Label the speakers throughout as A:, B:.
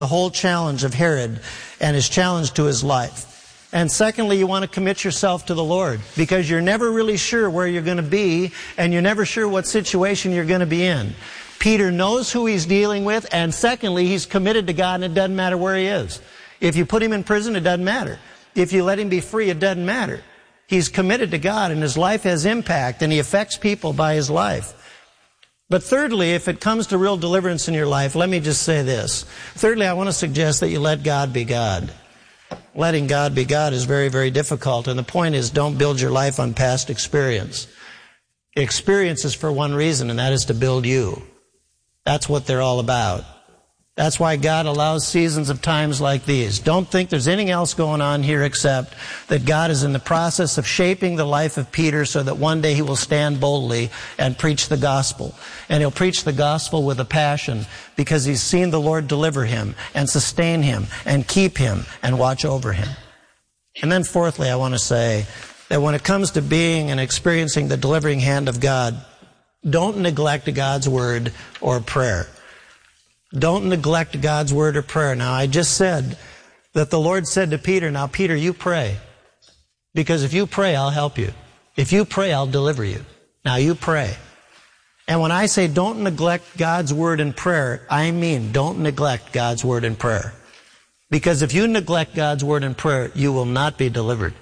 A: the whole challenge of Herod and his challenge to his life. And secondly, you want to commit yourself to the Lord, because you're never really sure where you're going to be, and you're never sure what situation you're going to be in. Peter knows who he's dealing with, and secondly, he's committed to God, and it doesn't matter where he is. If you put him in prison, it doesn't matter. If you let him be free, it doesn't matter. He's committed to God, and his life has impact, and he affects people by his life. But thirdly, if it comes to real deliverance in your life, let me just say this. Thirdly, I want to suggest that you let God be God. Letting God be God is very, very difficult, and the point is, don't build your life on past experience. Experience is for one reason, and that is to build you. That's what they're all about. That's why God allows seasons of times like these. Don't think there's anything else going on here except that God is in the process of shaping the life of Peter so that one day he will stand boldly and preach the gospel. And he'll preach the gospel with a passion because he's seen the Lord deliver him and sustain him and keep him and watch over him. And then fourthly, I want to say that when it comes to being and experiencing the delivering hand of God, don't neglect God's word or prayer. Don't neglect God's word or prayer. Now, I just said that the Lord said to Peter, now, Peter, you pray. Because if you pray, I'll help you. If you pray, I'll deliver you. Now, you pray. And when I say don't neglect God's word and prayer, I mean don't neglect God's word and prayer. Because if you neglect God's word and prayer, you will not be delivered.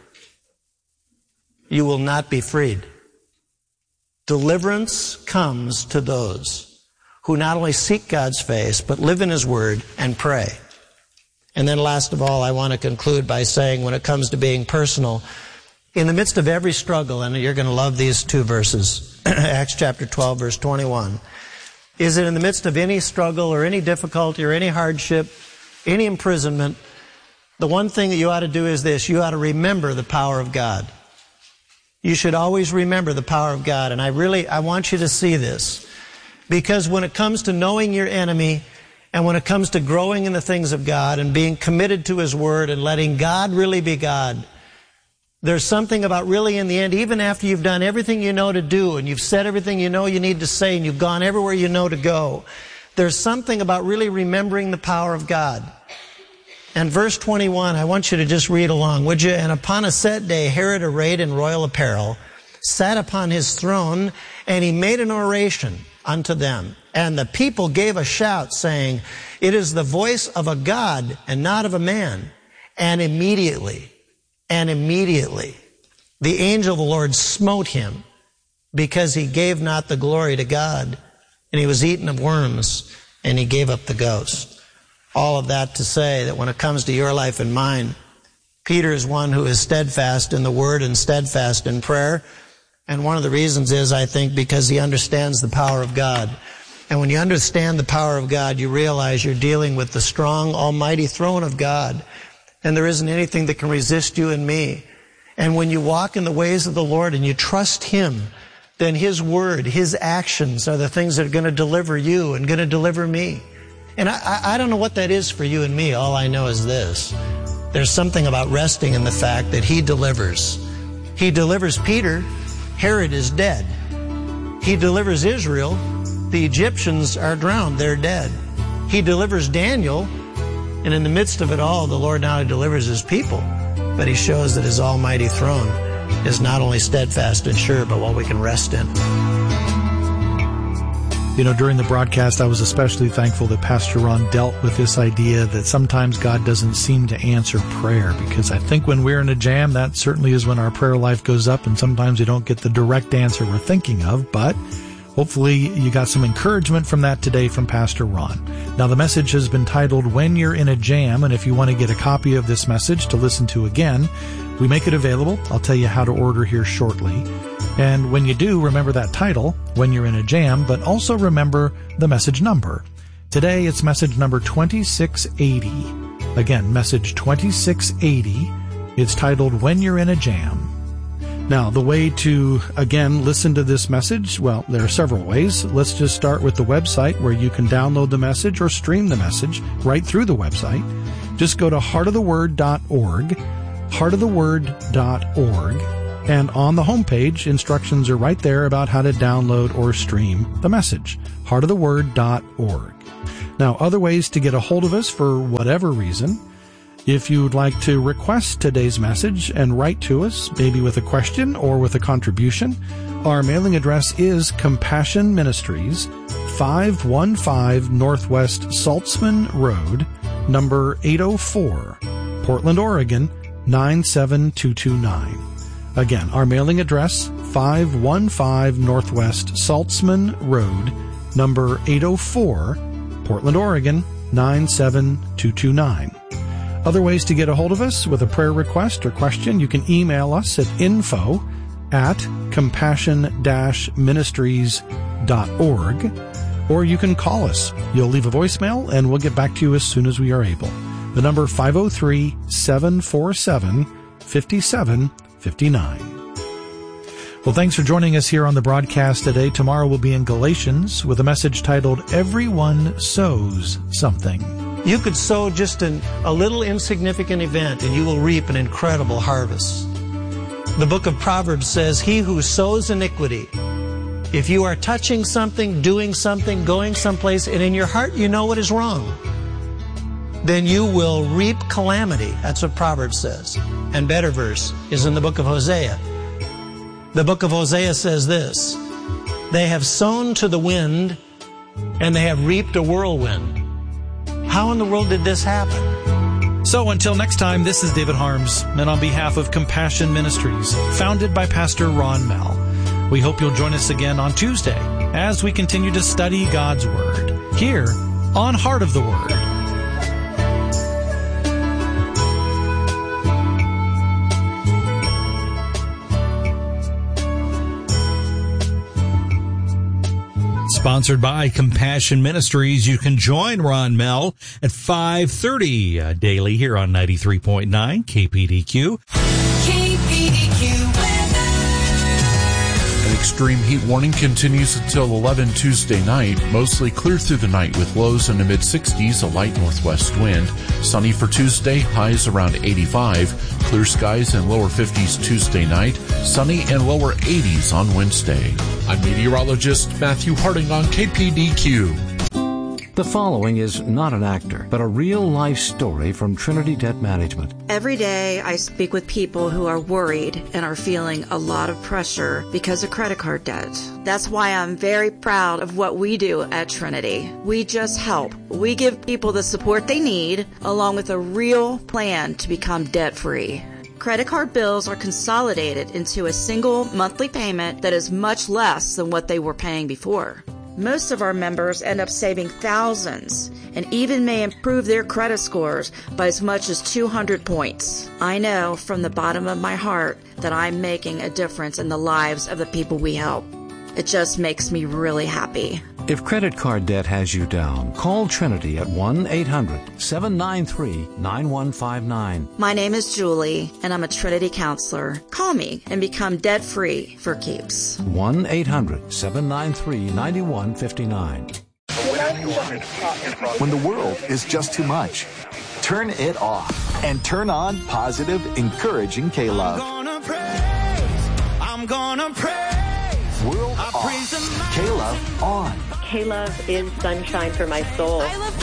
A: You will not be freed. Deliverance comes to those who not only seek God's face, but live in his word and pray. And then last of all, I want to conclude by saying, when it comes to being personal, in the midst of every struggle, and you're going to love these two verses, Acts chapter 12, verse 21, is that in the midst of any struggle or any difficulty or any hardship, any imprisonment, the one thing that you ought to do is this: you ought to remember the power of God. You should always remember the power of God. And I want you to see this. Because when it comes to knowing your enemy, and when it comes to growing in the things of God and being committed to his word and letting God really be God, there's something about really in the end, even after you've done everything you know to do and you've said everything you know you need to say and you've gone everywhere you know to go, there's something about really remembering the power of God. And verse 21, I want you to just read along, would you? And upon a set day, Herod, arrayed in royal apparel, sat upon his throne, and he made an oration unto them. And the people gave a shout, saying, it is the voice of a God and not of a man. And immediately, the angel of the Lord smote him, because he gave not the glory to God, and he was eaten of worms, and he gave up the ghost. All of that to say that when it comes to your life and mine, Peter is one who is steadfast in the word and steadfast in prayer. And one of the reasons is, I think, because he understands the power of God. And when you understand the power of God, you realize you're dealing with the strong, almighty throne of God. And there isn't anything that can resist you and me. And when you walk in the ways of the Lord and you trust him, then his word, his actions are the things that are going to deliver you and going to deliver me. And I don't know what that is for you and me. All I know is this: there's something about resting in the fact that he delivers. He delivers Peter. Herod is dead. He delivers Israel. The Egyptians are drowned. They're dead. He delivers Daniel. And in the midst of it all, the Lord not only delivers his people, but he shows that his almighty throne is not only steadfast and sure, but what we can rest in.
B: You know, during the broadcast, I was especially thankful that Pastor Ron dealt with this idea that sometimes God doesn't seem to answer prayer, because I think when we're in a jam, that certainly is when our prayer life goes up, and sometimes we don't get the direct answer we're thinking of, but hopefully you got some encouragement from that today from Pastor Ron. Now, the message has been titled, When You're in a Jam, and if you want to get a copy of this message to listen to again, we make it available. I'll tell you how to order here shortly. And when you do, remember that title, When You're in a Jam, but also remember the message number. Today, it's message number 2680. Again, message 2680. It's titled, When You're in a Jam. Now, the way to, again, listen to this message, well, there are several ways. Let's just start with the website where you can download the message or stream the message right through the website. Just go to heartoftheword.org, heartoftheword.org. And on the homepage, instructions are right there about how to download or stream the message, heartoftheword.org. Now, other ways to get a hold of us for whatever reason. If you'd like to request today's message and write to us, maybe with a question or with a contribution, our mailing address is Compassion Ministries, 515 Northwest Saltzman Road, number 804, Portland, Oregon, 97229. Again, our mailing address, 515 Northwest Saltzman Road, number 804, Portland, Oregon, 97229. Other ways to get a hold of us with a prayer request or question, you can email us at info@compassion-ministries.org, or you can call us. You'll leave a voicemail and we'll get back to you as soon as we are able. The number 503-747-5759. Well, thanks for joining us here on the broadcast today. Tomorrow we'll be in Galatians with a message titled, Everyone Sows Something.
A: You could sow just a little insignificant event and you will reap an incredible harvest. The book of Proverbs says, he who sows iniquity, if you are touching something, doing something, going someplace, and in your heart you know what is wrong, then you will reap calamity. That's what Proverbs says. And better verse is in the book of Hosea. The book of Hosea says this, they have sown to the wind and they have reaped a whirlwind. How in the world did this happen?
B: So until next time, this is David Harms, and on behalf of Compassion Ministries, founded by Pastor Ron Mell, we hope you'll join us again on Tuesday as we continue to study God's Word here on Heart of the Word.
C: Sponsored by Compassion Ministries. You can join Ron Mell at 5:30 daily here on 93.9 KPDQ.
D: An extreme heat warning continues until 11 Tuesday night. Mostly clear through the night with lows in the mid-60s, a light northwest wind. Sunny for Tuesday, highs around 85. Clear skies and lower 50s Tuesday night. Sunny and lower 80s on Wednesday. I'm meteorologist Matthew Harding on KPDQ.
E: The following is not an actor, but a real-life story from Trinity Debt Management.
F: Every day I speak with people who are worried and are feeling a lot of pressure because of credit card debt. That's why I'm very proud of what we do at Trinity. We just help. We give people the support they need, along with a real plan to become debt-free. Credit card bills are consolidated into a single monthly payment that is much less than what they were paying before. Most of our members end up saving thousands and even may improve their credit scores by as much as 200 points. I know from the bottom of my heart that I'm making a difference in the lives of the people we help. It just makes me really happy.
E: If credit card debt has you down, call Trinity at 1-800-793-9159.
F: My name is Julie, and I'm a Trinity counselor. Call me and become debt-free for keeps.
E: 1-800-793-9159.
G: When the world is just too much, turn it off and turn on positive, encouraging K-Love. I'm gonna praise. World off. K-Love on.
H: K-Love is sunshine for my soul.
I: I love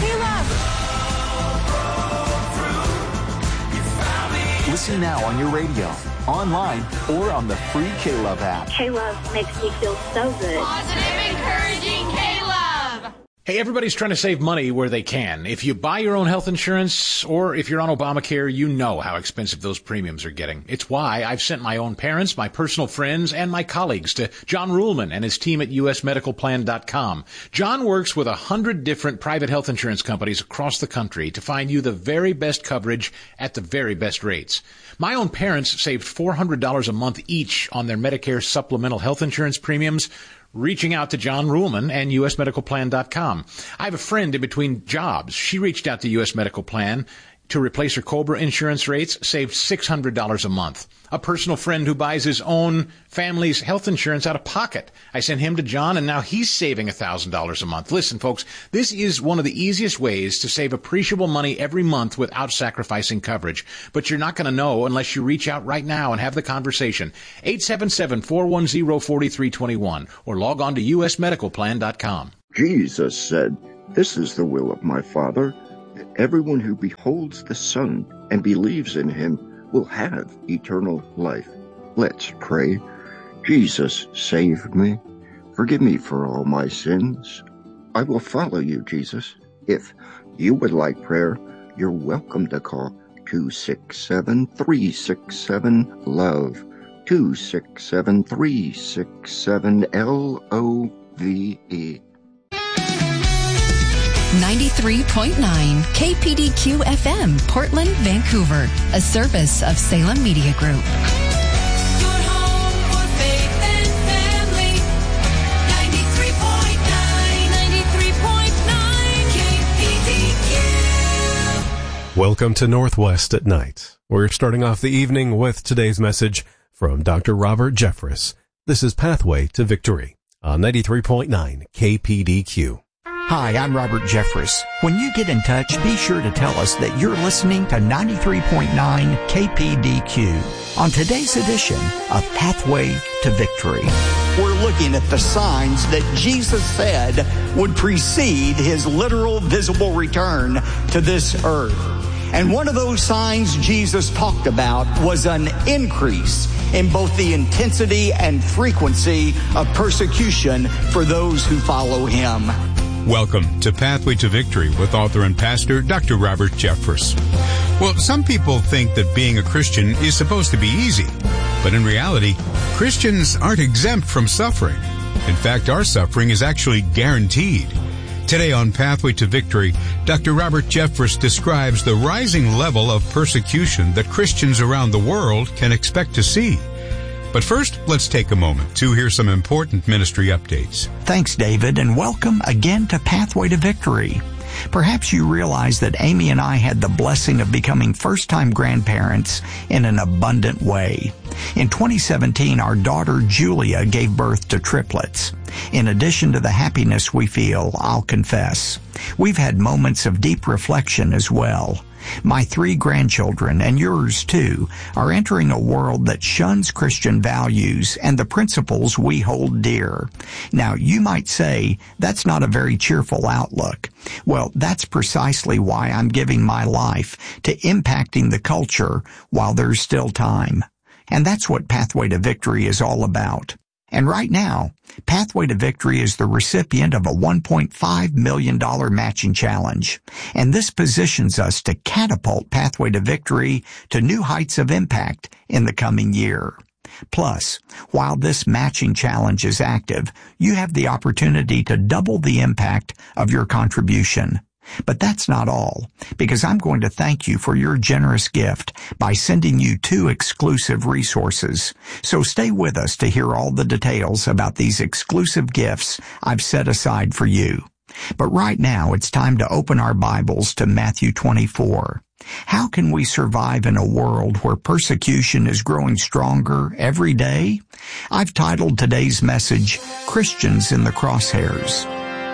I: K-Love.
G: Listen now on your radio, online, or on the free K-Love app.
H: K-Love makes me feel so good.
I: Positive, encouraging K-Love.
J: Hey, everybody's trying to save money where they can. If you buy your own health insurance or if you're on Obamacare, you know how expensive those premiums are getting. It's why I've sent my own parents, my personal friends, and my colleagues to John Ruhlman and his team at usmedicalplan.com. John works with 100 different private health insurance companies across the country to find you the very best coverage at the very best rates. My own parents saved $400 a month each on their Medicare supplemental health insurance premiums, reaching out to John Ruhlman and usmedicalplan.com. I have a friend in between jobs. She reached out to US Medical Plan to replace her COBRA insurance rates, saved $600 a month. A personal friend who buys his own family's health insurance out of pocket. I sent him to John, and now he's saving $1,000 a month. Listen, folks, this is one of the easiest ways to save appreciable money every month without sacrificing coverage. But you're not going to know unless you reach out right now and have the conversation. 877-410-4321 or log on to usmedicalplan.com.
K: Jesus said, This is the will of my Father, that everyone who beholds the Son and believes in him will have eternal life. Let's pray. Jesus, save me. Forgive me for all my sins. I will follow you, Jesus. If you would like prayer, you're welcome to call 267-367-LOVE, 267-367-LOVE.
L: 93.9 KPDQ FM, Portland, Vancouver, a service of Salem Media Group.
I: Your home for faith and family. 93.9 KPDQ.
M: Welcome to Northwest at Night. We're starting off the evening with today's message from Dr. Robert Jeffress. This is Pathway to Victory on 93.9 KPDQ.
N: Hi, I'm Robert Jeffress. When you get in touch, be sure to tell us that you're listening to 93.9 KPDQ on today's edition of Pathway to Victory.
O: We're looking at the signs that Jesus said would precede his literal visible return to this earth. And one of those signs Jesus talked about was an increase in both the intensity and frequency of persecution for those who follow him.
P: Welcome to Pathway to Victory with author and pastor Dr. Robert Jeffress. Well, some people think that being a Christian is supposed to be easy, but in reality, Christians aren't exempt from suffering. In fact, our suffering is actually guaranteed. Today on Pathway to Victory, Dr. Robert Jeffress describes the rising level of persecution that Christians around the world can expect to see. But first, let's take a moment to hear some important ministry updates.
N: Thanks, David, and welcome again to Pathway to Victory. Perhaps you realize that Amy and I had the blessing of becoming first-time grandparents in an abundant way. In 2017, our daughter Julia gave birth to triplets. In addition to the happiness we feel, I'll confess, we've had moments of deep reflection as well. My 3 grandchildren, and yours too, are entering a world that shuns Christian values and the principles we hold dear. Now, you might say, that's not a very cheerful outlook. Well, that's precisely why I'm giving my life to impacting the culture while there's still time. And that's what Pathway to Victory is all about. And right now, Pathway to Victory is the recipient of a $1.5 million matching challenge. And this positions us to catapult Pathway to Victory to new heights of impact in the coming year. Plus, while this matching challenge is active, you have the opportunity to double the impact of your contribution. But that's not all, because I'm going to thank you for your generous gift by sending you 2 exclusive resources. So stay with us to hear all the details about these exclusive gifts I've set aside for you. But right now, it's time to open our Bibles to Matthew 24. How can we survive in a world where persecution is growing stronger every day? I've titled today's message, Christians in the Crosshairs.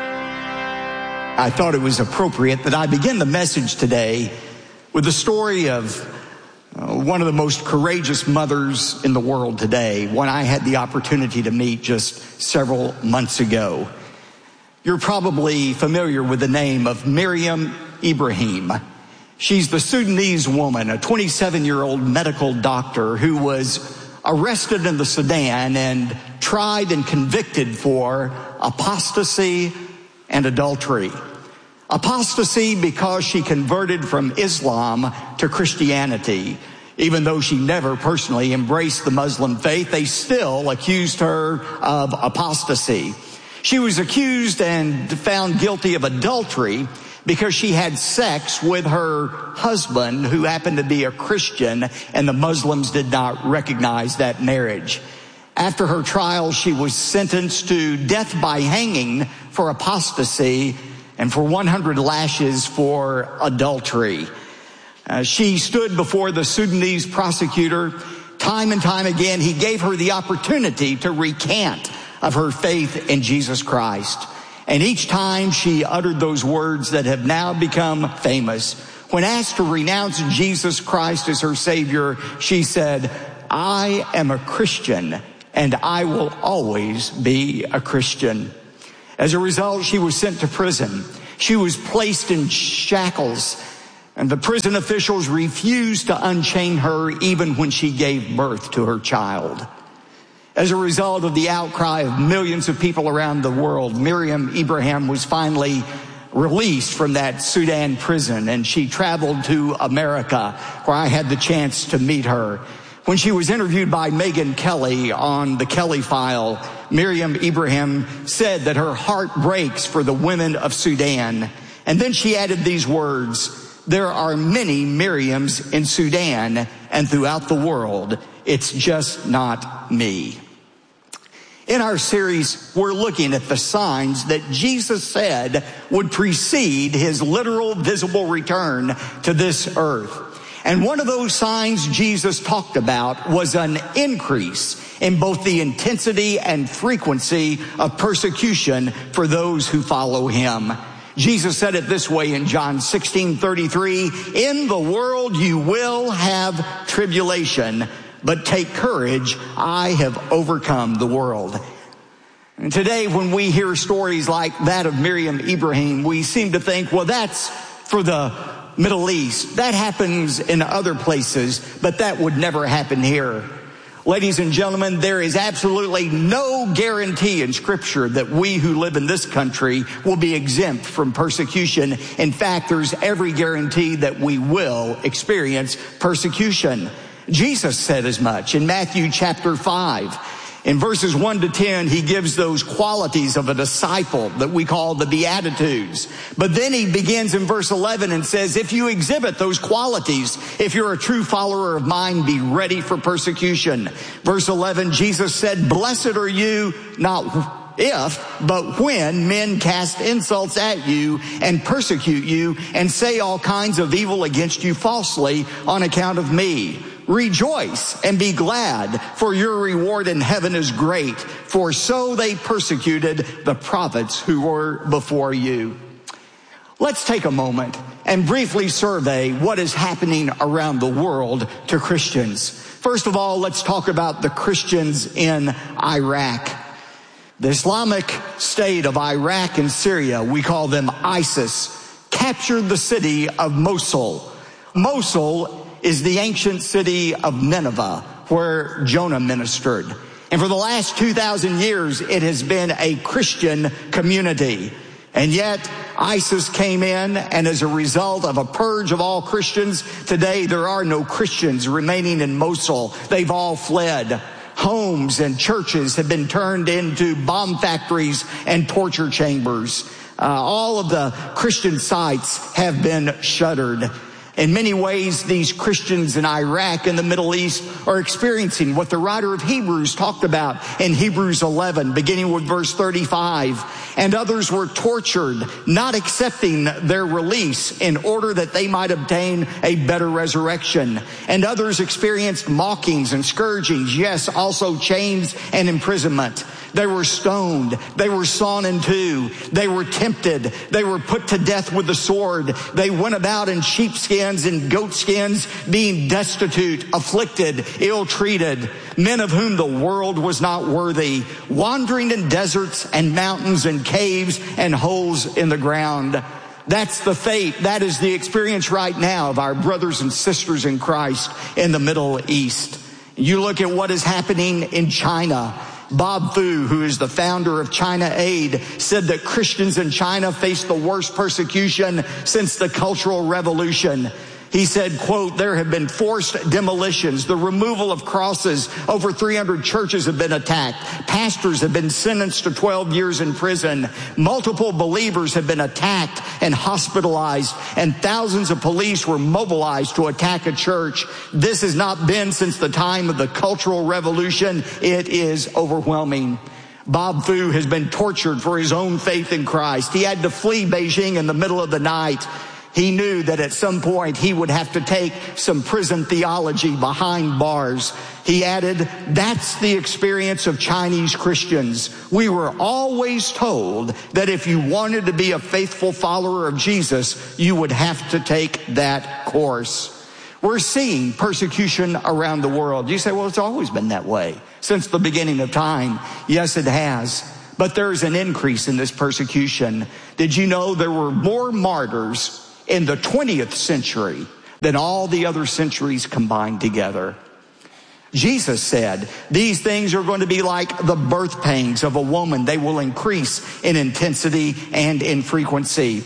O: I thought it was appropriate that I begin the message today with the story of one of the most courageous mothers in the world today, one I had the opportunity to meet just several months ago. You're probably familiar with the name of Miriam Ibrahim. She's the Sudanese woman, a 27-year-old medical doctor who was arrested in the Sudan and tried and convicted for apostasy and adultery. Apostasy because she converted from Islam to Christianity. Even though she never personally embraced the Muslim faith, they still accused her of apostasy. She was accused and found guilty of adultery because she had sex with her husband, who happened to be a Christian, and the Muslims did not recognize that marriage. After her trial, she was sentenced to death by hanging for apostasy and for 100 lashes for adultery. She stood before the Sudanese prosecutor. Time and time again, he gave her the opportunity to recant of her faith in Jesus Christ. And each time she uttered those words that have now become famous. When asked to renounce Jesus Christ as her Savior, she said, "I am a Christian, and I will always be a Christian." As a result, she was sent to prison. She was placed in shackles, and the prison officials refused to unchain her even when she gave birth to her child. As a result of the outcry of millions of people around the world, Miriam Ibrahim was finally released from that Sudan prison, and she traveled to America, where I had the chance to meet her. When she was interviewed by Megyn Kelly on the Kelly File, Miriam Ibrahim said that her heart breaks for the women of Sudan. And then she added these words, "There are many Miriams in Sudan and throughout the world. It's just not me." In our series, we're looking at the signs that Jesus said would precede his literal visible return to this earth. And one of those signs Jesus talked about was an increase in both the intensity and frequency of persecution for those who follow him. Jesus said it this way in John 16:33, "In the world you will have tribulation, but take courage, I have overcome the world." And today, when we hear stories like that of Miriam Ibrahim, we seem to think, well, that's for the Middle East. That happens in other places, but that would never happen here. Ladies and gentlemen, there is absolutely no guarantee in Scripture that we who live in this country will be exempt from persecution. In fact, there's every guarantee that we will experience persecution. Jesus said as much in Matthew chapter 5. In verses 1 to 10, he gives those qualities of a disciple that we call the Beatitudes. But then he begins in verse 11 and says, if you exhibit those qualities, if you're a true follower of mine, be ready for persecution. Verse 11, Jesus said, blessed are you, not if, but when men cast insults at you and persecute you and say all kinds of evil against you falsely on account of me. Rejoice and be glad, for your reward in heaven is great, for so they persecuted the prophets who were before you. Let's take a moment and briefly survey what is happening around the world to Christians. First of all, let's talk about the Christians in Iraq. The Islamic State of Iraq and Syria, we call them ISIS, captured the city of Mosul. Mosul is the ancient city of Nineveh, where Jonah ministered. And for the last 2,000 years, it has been a Christian community. And yet, ISIS came in, and as a result of a purge of all Christians, today there are no Christians remaining in Mosul. They've all fled. Homes and churches have been turned into bomb factories and torture chambers. All of the Christian sites have been shuttered. In many ways, these Christians in Iraq and the Middle East are experiencing what the writer of Hebrews talked about in Hebrews 11, beginning with verse 35. And others were tortured, not accepting their release in order that they might obtain a better resurrection. And others experienced mockings and scourgings, yes, also chains and imprisonment. They were stoned. They were sawn in two. They were tempted. They were put to death with the sword. They went about in sheepskins and goatskins, being destitute, afflicted, ill-treated, men of whom the world was not worthy, wandering in deserts and mountains and caves and holes in the ground. That's the fate. That is the experience right now of our brothers and sisters in Christ in the Middle East. You look at what is happening in China. Bob Fu, who is the founder of China Aid, said that Christians in China face the worst persecution since the Cultural Revolution. He said, quote, there have been forced demolitions, the removal of crosses. Over 300 churches have been attacked. Pastors have been sentenced to 12 years in prison. Multiple believers have been attacked and hospitalized, and thousands of police were mobilized to attack a church. This has not been since the time of the Cultural Revolution. It is overwhelming. Bob Fu has been tortured for his own faith in Christ. He had to flee Beijing in the middle of the night. He knew that at some point he would have to take some prison theology behind bars. He added, that's the experience of Chinese Christians. We were always told that if you wanted to be a faithful follower of Jesus, you would have to take that course. We're seeing persecution around the world. You say, well, it's always been that way since the beginning of time. Yes, it has. but there's an increase in this persecution. Did you know there were more martyrs in the 20th century than all the other centuries combined together? Jesus said, these things are going to be like the birth pangs of a woman. They will increase in intensity and in frequency.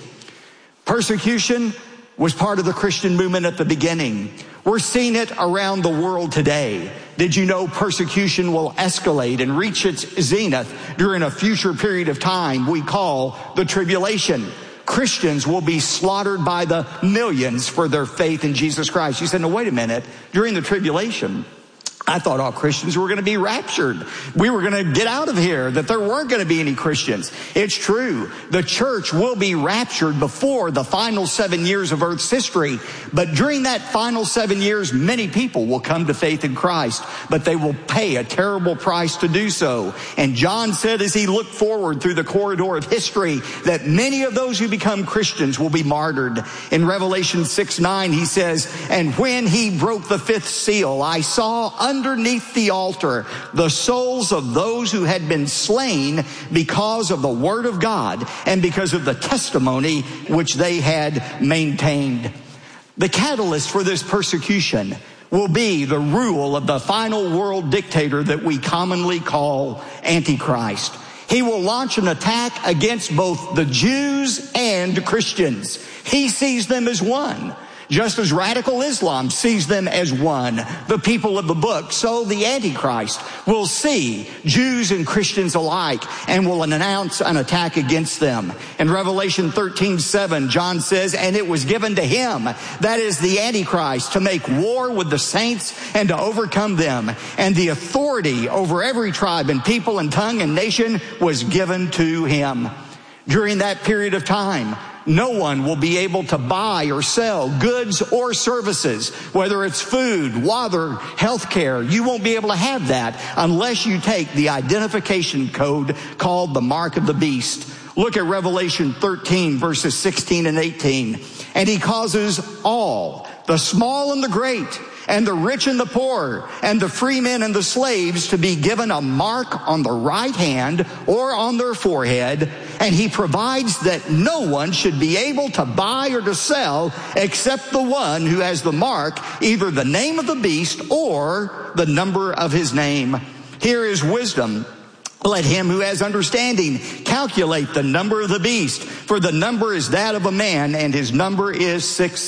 O: Persecution was part of the Christian movement at the beginning. We're seeing it around the world today. Did you know persecution will escalate and reach its zenith during a future period of time we call the tribulation? Christians will be slaughtered by the millions for their faith in Jesus Christ. You said, no, wait a minute. During the tribulation, I thought all Christians were going to be raptured. We were going to get out of here, that there weren't going to be any Christians. It's true. The church will be raptured before the final 7 years of Earth's history. But during that final 7 years, many people will come to faith in Christ, but they will pay a terrible price to do so. And John said as he looked forward through the corridor of history that many of those who become Christians will be martyred. In Revelation 6:9, he says, and when he broke the fifth seal, I saw underneath the altar the souls of those who had been slain because of the word of God and because of the testimony which they had maintained. The catalyst for this persecution will be the rule of the final world dictator that we commonly call Antichrist. He will launch an attack against both the Jews and Christians. He sees them as one. Just as radical Islam sees them as one, the people of the book, so the Antichrist will see Jews and Christians alike and will announce an attack against them. In Revelation 13:7, John says, and it was given to him, that is the Antichrist, to make war with the saints and to overcome them. And the authority over every tribe and people and tongue and nation was given to him. During that period of time, no one will be able to buy or sell goods or services, whether it's food, water, health care. You won't be able to have that unless you take the identification code called the mark of the beast. Look at Revelation 13, verses 16 and 18. And he causes all, the small and the great, and the rich and the poor, and the free men and the slaves to be given a mark on the right hand or on their forehead. And he provides that no one should be able to buy or to sell except the one who has the mark, either the name of the beast or the number of his name. Here is wisdom. Let him who has understanding calculate the number of the beast, for the number is that of a man, and his number is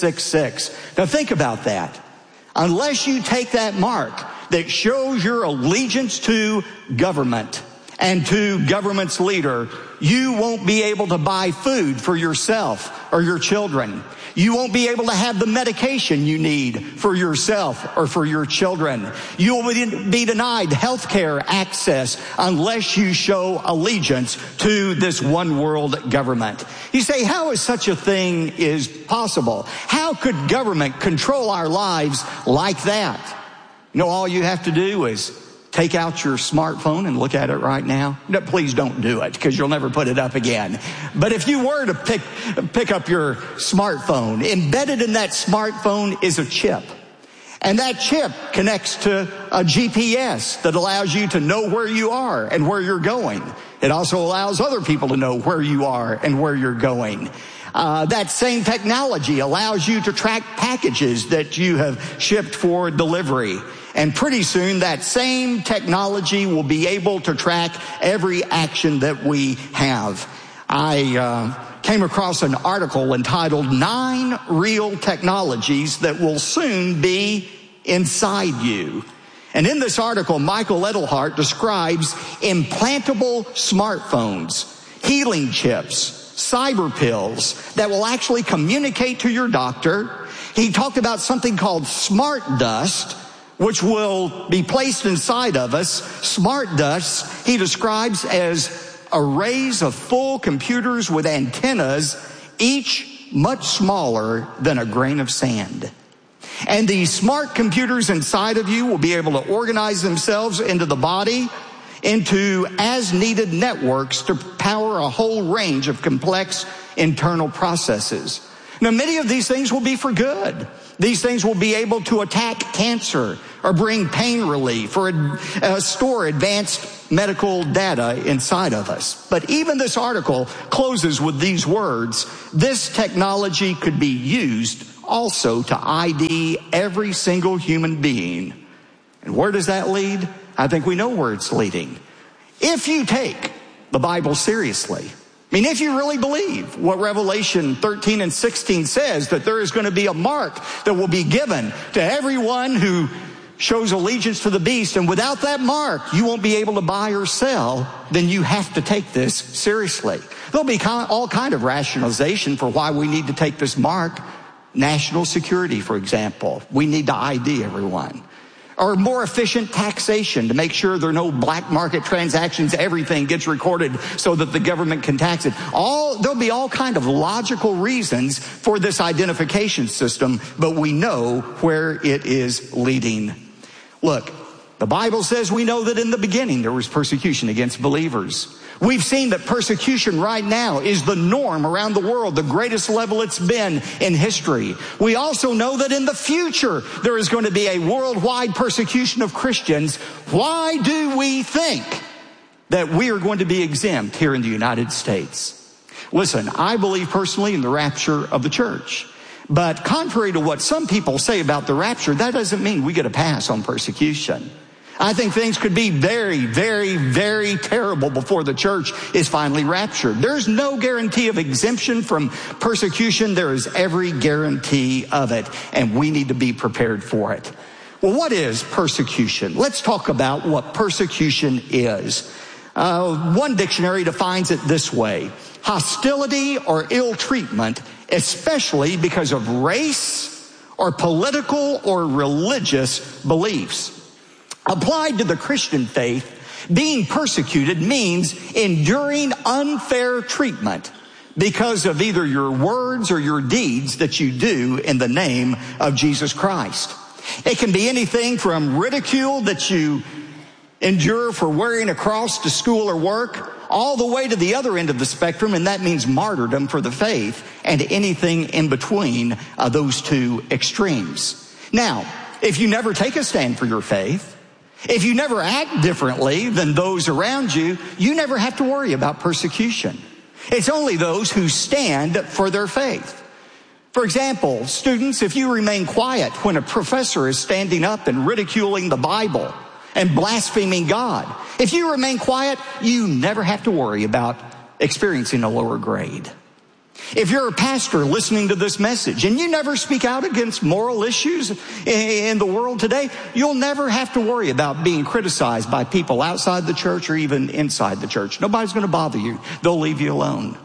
O: 666. Now think about that. Unless you take that mark that shows your allegiance to government and to government's leader, you won't be able to buy food for yourself or your children. You won't be able to have the medication you need for yourself or for your children. You will be denied health care access unless you show allegiance to this one world government. You say, how is such a thing is possible? How could government control our lives like that? You know, all you have to do is take out your smartphone and look at it right now. No, please don't do it, because you'll never put it up again. But if you were to pick up your smartphone, embedded in that smartphone is a chip. And that chip connects to a GPS that allows you to know where you are and where you're going. It also allows other people to know where you are and where you're going. That same technology allows you to track packages that you have shipped for delivery. And pretty soon that same technology will be able to track every action that we have. I came across an article entitled 9 Real Technologies That Will Soon Be Inside You. And in this article, Michael Edelhart describes implantable smartphones, healing chips, cyber pills that will actually communicate to your doctor. He talked about something called smart dust, which will be placed inside of us. Smart dust, he describes as arrays of full computers with antennas, each much smaller than a grain of sand. And these smart computers inside of you will be able to organize themselves into the body, into as-needed networks to power a whole range of complex internal processes. Now, many of these things will be for good. These things will be able to attack cancer or bring pain relief or store advanced medical data inside of us. But even this article closes with these words: this technology could be used also to ID every single human being. And where does that lead? I think we know where it's leading. If you take the Bible seriously, I mean, if you really believe what Revelation 13 and 16 says, that there is going to be a mark that will be given to everyone who shows allegiance to the beast, and without that mark, you won't be able to buy or sell, then you have to take this seriously. There'll be all kind of rationalization for why we need to take this mark. National security, for example. We need to ID everyone. Or more efficient taxation to make sure there are no black market transactions. Everything gets recorded so that the government can tax it. There'll be all kind of logical reasons for this identification system, but we know where it is leading. Look, the Bible says we know that in the beginning there was persecution against believers. We've seen that persecution right now is the norm around the world, the greatest level it's been in history. We also know that in the future there is going to be a worldwide persecution of Christians. Why do we think that we are going to be exempt here in the United States? Listen, I believe personally in the rapture of the church. But contrary to what some people say about the rapture, that doesn't mean we get a pass on persecution. I think things could be very, very, very terrible before the church is finally raptured. There's no guarantee of exemption from persecution. There is every guarantee of it, and we need to be prepared for it. Well, what is persecution? Let's talk about what persecution is. One dictionary defines it this way: hostility or ill treatment, especially because of race or political or religious beliefs. Applied to the Christian faith, being persecuted means enduring unfair treatment because of either your words or your deeds that you do in the name of Jesus Christ. It can be anything from ridicule that you endure for wearing a cross to school or work, all the way to the other end of the spectrum, and that means martyrdom for the faith, and anything in between those two extremes. Now, if you never take a stand for your faith, if you never act differently than those around you, you never have to worry about persecution. It's only those who stand for their faith. For example, students, if you remain quiet when a professor is standing up and ridiculing the Bible and blaspheming God, if you remain quiet, you never have to worry about experiencing a lower grade. If you're a pastor listening to this message and you never speak out against moral issues in the world today, you'll never have to worry about being criticized by people outside the church or even inside the church. Nobody's going to bother you. They'll leave you alone.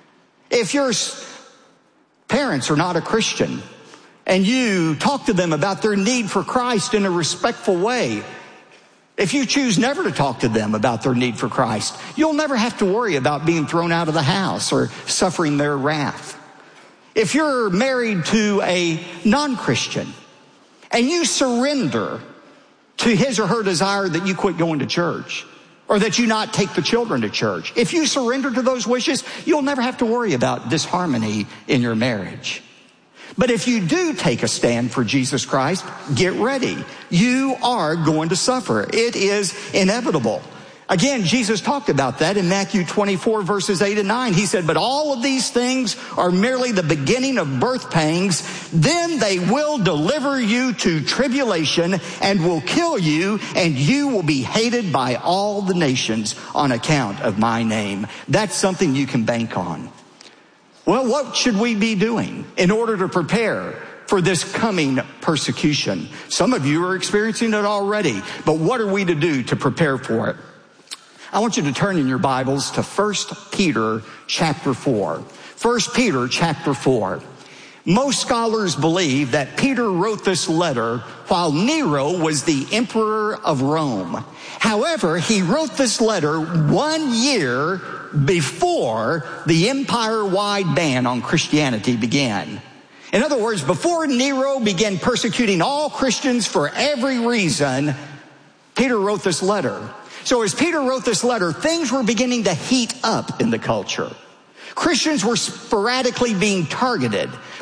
O: If your parents are not a Christian and you talk to them about their need for Christ in a respectful way, if you choose never to talk to them about their need for Christ, you'll never have to worry about being thrown out of the house or suffering their wrath. If you're married to a non-Christian and you surrender to his or her desire that you quit going to church or that you not take the children to church, if you surrender to those wishes, you'll never have to worry about disharmony in your marriage. But if you do take a stand for Jesus Christ, get ready. You are going to suffer. It is inevitable. Again, Jesus talked about that in Matthew 24, verses 8 and 9. He said, but all of these things are merely the beginning of birth pangs. Then they will deliver you to tribulation and will kill you, and you will be hated by all the nations on account of my name. That's something you can bank on. Well, what should we be doing in order to prepare for this coming persecution? Some of you are experiencing it already, but what are we to do to prepare for it? I want you to turn in your Bibles to 1 Peter chapter 4. 1 Peter chapter 4. Most scholars believe that Peter wrote this letter while Nero was the emperor of Rome. However, he wrote this letter 1 year before the empire-wide ban on Christianity began. In other words, before Nero began persecuting all Christians for every reason, Peter wrote this letter. So as Peter wrote this letter, things were beginning to heat up in the culture. Christians were sporadically being targeted.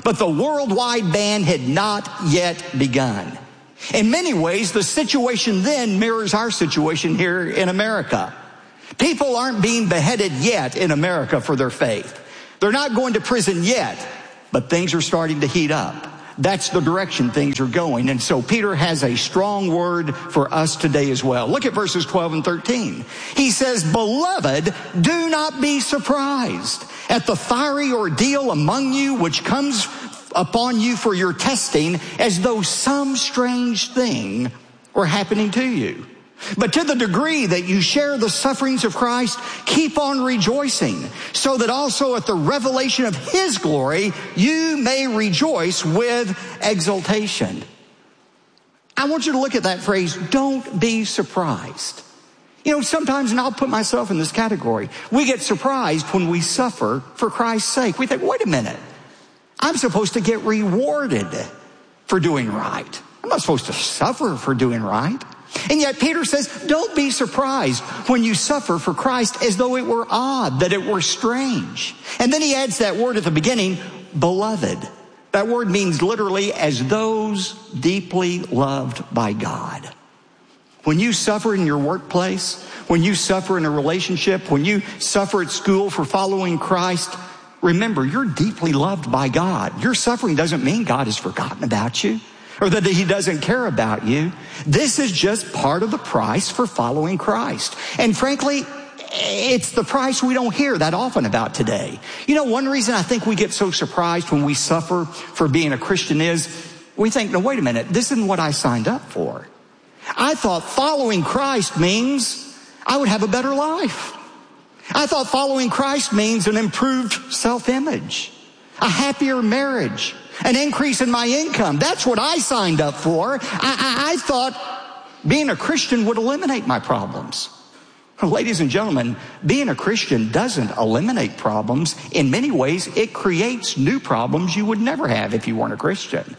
O: but the worldwide ban had not yet begun. In many ways, the situation then mirrors our situation here in America. People aren't being beheaded yet in America for their faith. They're not going to prison yet, but things are starting to heat up. That's the direction things are going. And so Peter has a strong word for us today as well. Look at verses 12 and 13. He says, "Beloved, do not be surprised at the fiery ordeal among you which comes upon you for your testing, as though some strange thing were happening to you. But to the degree that you share the sufferings of Christ, keep on rejoicing, so that also at the revelation of his glory, you may rejoice with exultation." I want you to look at that phrase, don't be surprised. You know, sometimes, and I'll put myself in this category, we get surprised when we suffer for Christ's sake. We think, wait a minute, I'm supposed to get rewarded for doing right. I'm not supposed to suffer for doing right. And yet Peter says, don't be surprised when you suffer for Christ as though it were odd, that it were strange. And then he adds that word at the beginning, beloved. That word means literally as those deeply loved by God. When you suffer in your workplace, when you suffer in a relationship, when you suffer at school for following Christ, remember, you're deeply loved by God. Your suffering doesn't mean God has forgotten about you, or that he doesn't care about you. This is just part of the price for following Christ. And frankly, it's the price we don't hear that often about today. You know, one reason I think we get so surprised when we suffer for being a Christian is we think, no, wait a minute, this isn't what I signed up for. I thought following Christ means I would have a better life. I thought following Christ means an improved self-image, a happier marriage, an increase in my income. That's what I signed up for. I thought being a Christian would eliminate my problems. Ladies and gentlemen, being a Christian doesn't eliminate problems. In many ways, it creates new problems you would never have if you weren't a Christian,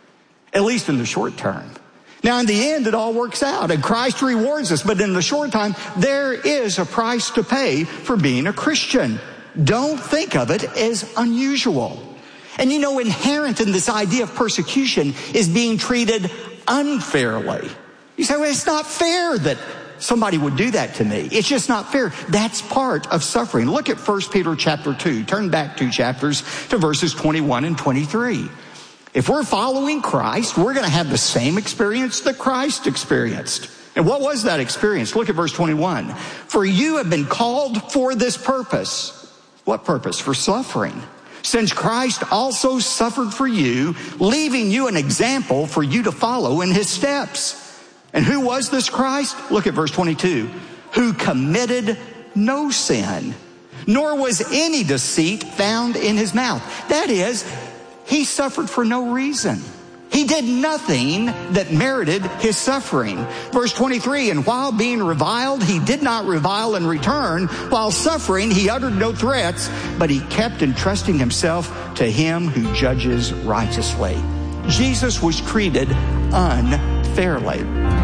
O: at least in the short term. Now, in the end, it all works out, and Christ rewards us. But in the short time, there is a price to pay for being a Christian. Don't think of it as unusual. And you know, inherent in this idea of persecution is being treated unfairly. You say, well, it's not fair that somebody would do that to me. It's just not fair. That's part of suffering. Look at 1 Peter chapter 2. Turn back 2 chapters to verses 21 and 23. If we're following Christ, we're going to have the same experience that Christ experienced. And what was that experience? Look at verse 21. For you have been called for this purpose. What purpose? For suffering. Since Christ also suffered for you, leaving you an example for you to follow in his steps. And who was this Christ? Look at verse 22. Who committed no sin, nor was any deceit found in his mouth. That is, he suffered for no reason. He did nothing that merited his suffering. Verse 23, and while being reviled, he did not revile in return. While suffering, he uttered no threats, but he kept entrusting himself to him who judges righteously. Jesus was treated unfairly.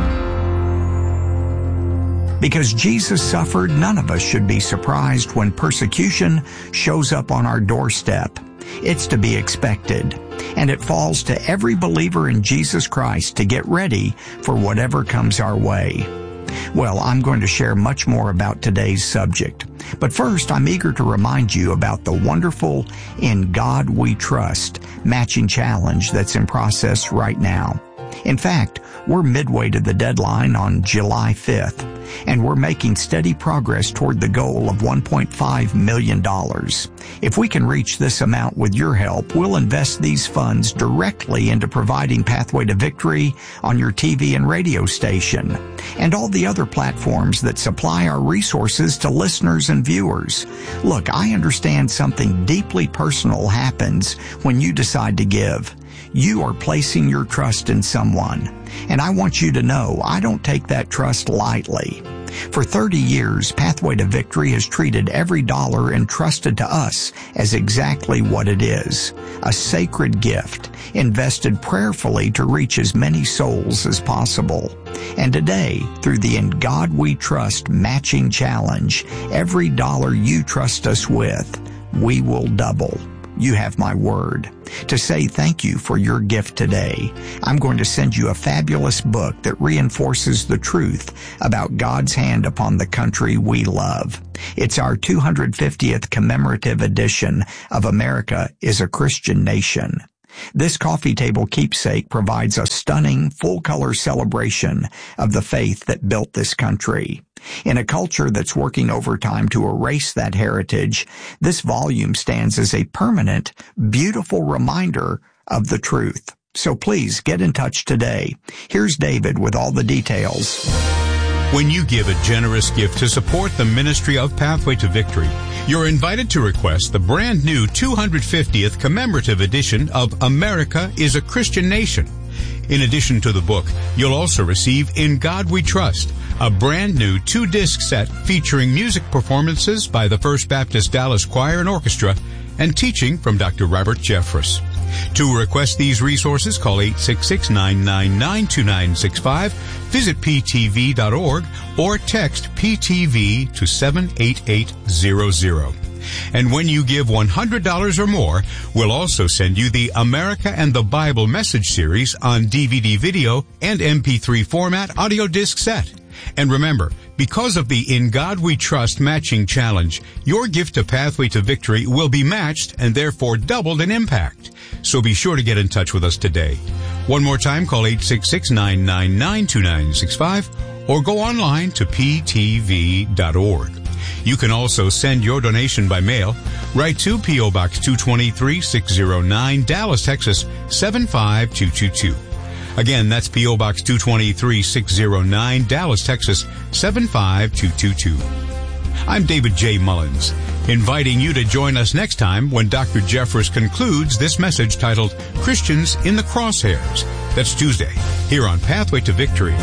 N: Because Jesus suffered, none of us should be surprised when persecution shows up on our doorstep. It's to be expected, and it falls to every believer in Jesus Christ to get ready for whatever comes our way. Well, I'm going to share much more about today's subject, but first I'm eager to remind you about the wonderful In God We Trust matching challenge that's in process right now. In fact, we're midway to the deadline on July 5th, and we're making steady progress toward the goal of $1.5 million. If we can reach this amount with your help, we'll invest these funds directly into providing Pathway to Victory on your TV and radio station, and all the other platforms that supply our resources to listeners and viewers. Look, I understand something deeply personal happens when you decide to give. You are placing your trust in someone. And I want you to know I don't take that trust lightly. For 30 years, Pathway to Victory has treated every dollar entrusted to us as exactly what it is, a sacred gift, invested prayerfully to reach as many souls as possible. And today, through the In God We Trust matching challenge, every dollar you trust us with, we will double. you have my word. To say thank you for your gift today, I'm going to send you a fabulous book that reinforces the truth about God's hand upon the country we love. It's our 250th commemorative edition of America is a Christian Nation. This coffee table keepsake provides a stunning, full-color celebration of the faith that built this country. In a culture that's working overtime to erase that heritage, this volume stands as a permanent, beautiful reminder of the truth. So please get in touch today. Here's David with all the details.
P: When you give a generous gift to support the ministry of Pathway to Victory, you're invited to request the brand new 250th commemorative edition of America is a Christian Nation. In addition to the book, you'll also receive In God We Trust, a brand new 2-disc set featuring music performances by the First Baptist Dallas Choir and Orchestra and teaching from Dr. Robert Jeffress. To request these resources, call 866-999-2965, visit ptv.org, or text PTV to 78800. And when you give $100 or more, we'll also send you the America and the Bible message series on DVD video and MP3 format audio disc set. And remember, because of the In God We Trust matching challenge, your gift to Pathway to Victory will be matched and therefore doubled in impact. So be sure to get in touch with us today. One more time, call 866-999-2965 or go online to ptv.org. You can also send your donation by mail. Write to P.O. Box 223-609, Dallas, Texas 75222. Again, that's P.O. Box 223-609, Dallas, Texas 75222. I'm David J. Mullins, inviting you to join us next time when Dr. Jeffress concludes this message titled Christians in the Crosshairs. That's Tuesday, here on Pathway to Victory.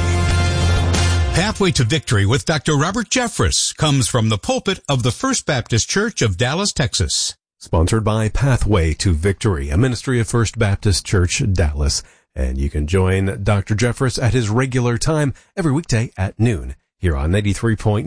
P: Pathway to Victory with Dr. Robert Jeffress comes from the pulpit of the First Baptist Church of Dallas, Texas.
M: Sponsored by Pathway to Victory, a ministry of First Baptist Church, Dallas. And you can join Dr. Jeffress at his regular time every weekday at noon here on 93.9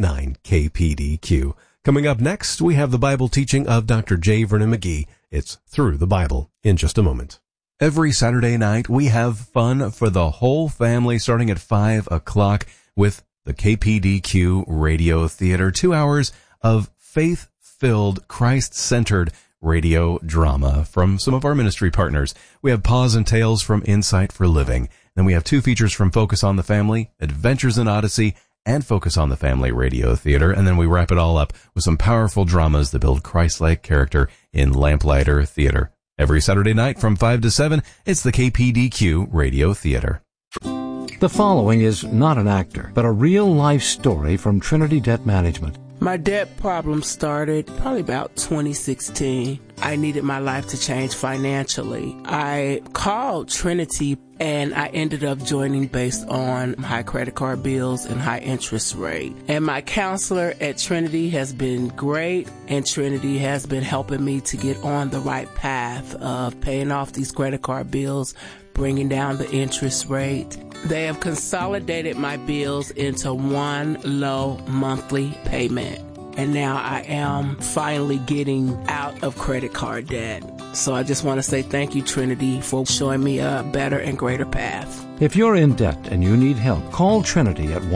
M: KPDQ. Coming up next, we have the Bible teaching of Dr. J. Vernon McGee. It's Through the Bible in just a moment. Every Saturday night, we have fun for the whole family starting at 5 o'clock with the KPDQ Radio Theater. 2 hours of faith-filled, Christ-centered radio drama from some of our ministry partners. We have Paws and Tales from Insight for Living. Then we have 2 features from Focus on the Family, Adventures in Odyssey, and Focus on the Family Radio Theater. And then we wrap it all up with some powerful dramas that build Christ-like character in Lamplighter Theater. Every Saturday night from 5 to 7, it's the KPDQ Radio Theater.
E: The following is not an actor, but a real-life story from Trinity Debt Management.
Q: My debt problem started probably about 2016. I needed my life to change financially. I called Trinity and I ended up joining based on high credit card bills and high interest rate. And my counselor at Trinity has been great, and Trinity has been helping me to get on the right path of paying off these credit card bills, bringing down the interest rate. They have consolidated my bills into one low monthly payment. And now I am finally getting out of credit card debt. So I just want to say thank you, Trinity, for showing me a better and greater path.
E: If you're in debt and you need help, call Trinity at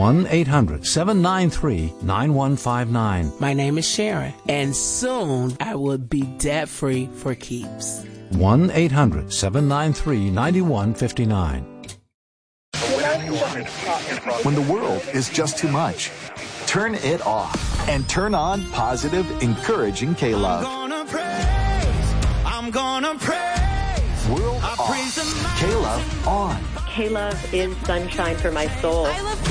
E: 1-800-793-9159.
Q: My name is Sharon, and soon I will be debt-free for keeps.
E: 1-800-793-9159.
G: When the world is just too much, turn it off and turn on positive, encouraging K-Love.
I: I'm gonna praise.
G: World off. K-Love on.
H: K-Love is sunshine for my soul.
I: I love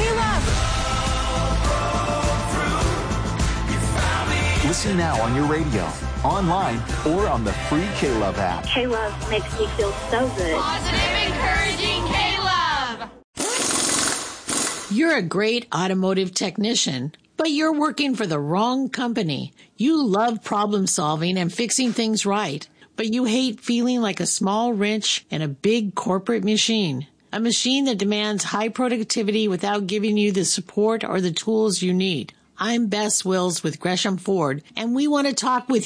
I: K-Love.
G: Listen now on your radio, online, or on the free K-Love app.
H: K-Love makes me feel so good.
I: Positive, encouraging K-Love.
R: You're a great automotive technician, but you're working for the wrong company. You love problem solving and fixing things right, but you hate feeling like a small wrench in a big corporate machine. A machine that demands high productivity without giving you the support or the tools you need. I'm Bess Wills with Gresham Ford, and we want to talk with you.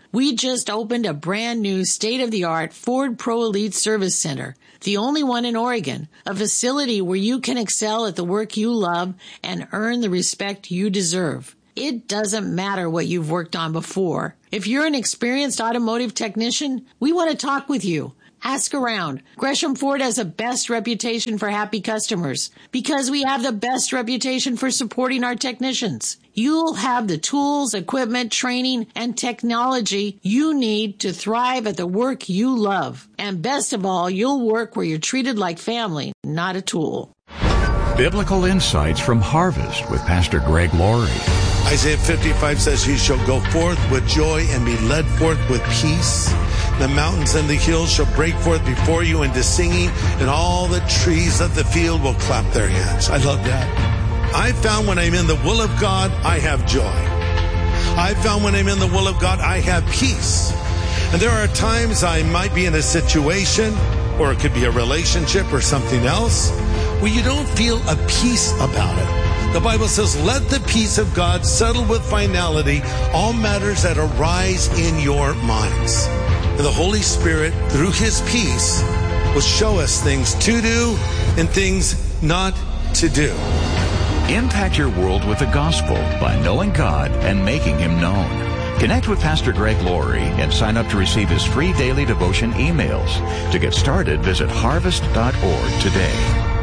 R: We just opened a brand new state-of-the-art Ford Pro Elite Service Center, the only one in Oregon, a facility where you can excel at the work you love and earn the respect you deserve. It doesn't matter what you've worked on before. If you're an experienced automotive technician, we want to talk with you. Ask around. Gresham Ford has the best reputation for happy customers because we have the best reputation for supporting our technicians. You'll have the tools, equipment, training, and technology you need to thrive at the work you love. And best of all, you'll work where you're treated like family, not a tool.
S: Biblical Insights from Harvest with Pastor Greg Laurie.
T: Isaiah 55 says, "He shall go forth with joy and be led forth with peace. The mountains and the hills shall break forth before you into singing, and all the trees of the field will clap their hands." I love that. I found when I'm in the will of God, I have joy. I found when I'm in the will of God, I have peace. And there are times I might be in a situation, or it could be a relationship or something else, where you don't feel a peace about it. The Bible says, "Let the peace of God settle with finality all matters that arise in your minds." And the Holy Spirit, through His peace, will show us things to do and things not to do.
S: Impact your world with the gospel by knowing God and making Him known. Connect with Pastor Greg Laurie and sign up to receive his free daily devotion emails. To get started, visit harvest.org today.